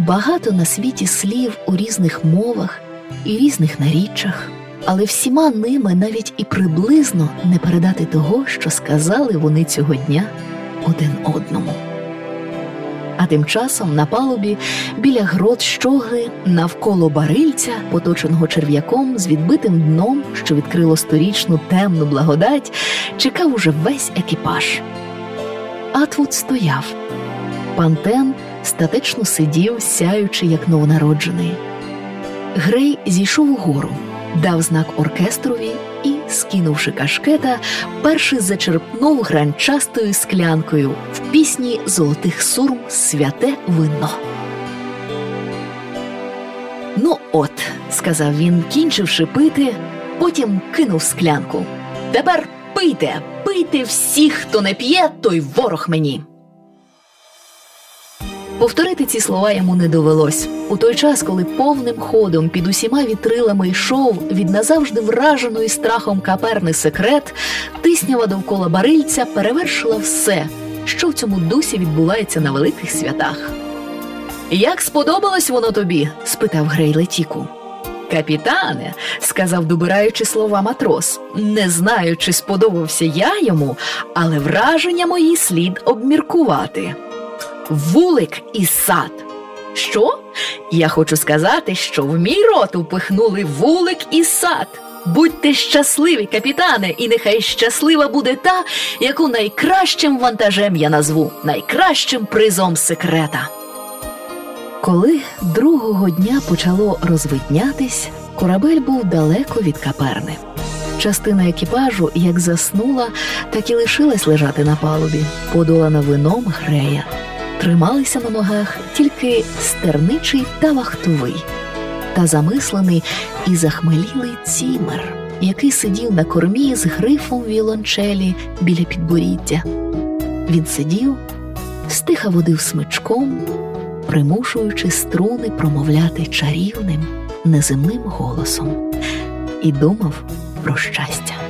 Багато на світі слів у різних мовах і різних наріччях, але всіма ними навіть і приблизно не передати того, що сказали вони цього дня один одному. А тим часом на палубі біля грот щогли навколо барильця, поточеного черв'яком з відбитим дном, що відкрило сторічну темну благодать, чекав уже весь екіпаж. Атвуд стояв. Пантен статечно сидів, сяючи, як новонароджений. Грей зійшов угору, дав знак оркестрові і, скинувши кашкета, перший зачерпнув гранчастою склянкою в пісні золотих сурм святе вино. «Ну от», – сказав він, кінчивши пити, потім кинув склянку. «Тепер пийте, пийте всі, хто не п'є, той ворог мені». Повторити ці слова йому не довелось. У той час, коли повним ходом під усіма вітрилами йшов від назавжди враженої страхом каперни секрет, тиснява довкола барильця перевершила все, що в цьому дусі відбувається на великих святах. «Як сподобалось воно тобі?» – спитав Грей Летіку. «Капітане», – сказав, добираючи слова матрос, – «не знаю, чи сподобався я йому, але враження мої слід обміркувати. Вулик і сад». «Що? Я хочу сказати, що в мій рот упихнули вулик і сад. Будьте щасливі, капітане, і нехай щаслива буде та, яку найкращим вантажем я назву, найкращим призом секрета». Коли другого дня почало розвиднятись, корабель був далеко від каперни. Частина екіпажу як заснула, так і лишилась лежати на палубі, подолана вином Грея. Трималися на ногах тільки стерничий та вахтовий, та замислений і захмелілий Цімер, який сидів на кормі з грифом віолончелі біля підборіддя. Він сидів, стиха водив смичком, примушуючи струни промовляти чарівним, неземним голосом, і думав про щастя.